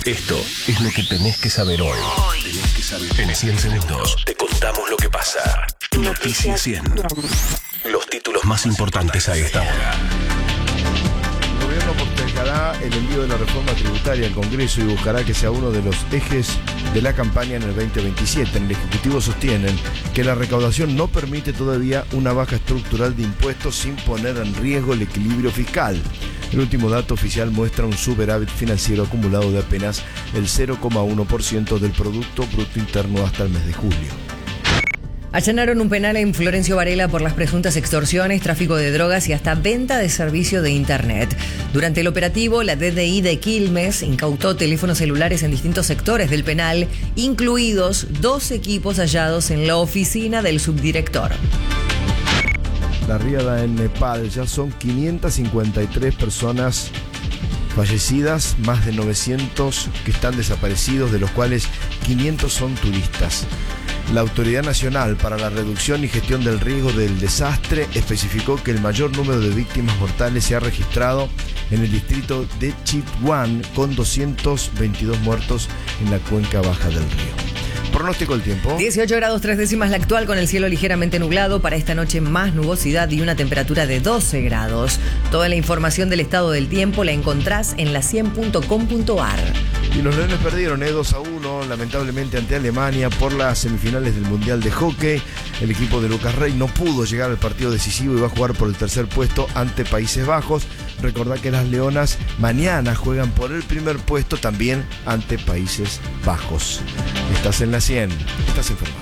Esto es lo que tenés que saber hoy. En 100 segundos te contamos lo que pasa. Noticias 100. Los títulos más importantes a esta hora. El gobierno postergará el envío de la reforma tributaria al Congreso y buscará que sea uno de los ejes de la campaña en el 2027. En el Ejecutivo sostienen que la recaudación no permite todavía una baja estructural de impuestos sin poner en riesgo el equilibrio fiscal. El último dato oficial muestra un superávit financiero acumulado de apenas el 0,1% del Producto Bruto Interno hasta el mes de julio. Allanaron un penal en Florencio Varela por las presuntas extorsiones, tráfico de drogas y hasta venta de servicio de Internet. Durante el operativo, la DDI de Quilmes incautó teléfonos celulares en distintos sectores del penal, incluidos 2 equipos hallados en la oficina del subdirector. La riada en Nepal, ya son 553 personas fallecidas, más de 900 que están desaparecidos, de los cuales 500 son turistas. La Autoridad Nacional para la Reducción y Gestión del Riesgo del Desastre especificó que el mayor número de víctimas mortales se ha registrado en el distrito de Chitwan, con 222 muertos en la cuenca baja del río. Pronóstico del tiempo. 18 grados 3 décimas la actual, con el cielo ligeramente nublado. Para esta noche más nubosidad y una temperatura de 12 grados. Toda la información del estado del tiempo la encontrás en la100.com.ar. Y los Leones perdieron 2-1, lamentablemente, ante Alemania por las semifinales del Mundial de Hockey. El equipo de Lucas Rey no pudo llegar al partido decisivo y va a jugar por el tercer puesto ante Países Bajos. Recordá que las Leonas mañana juegan por el primer puesto también ante Países Bajos. Estás en la 100, estás informado.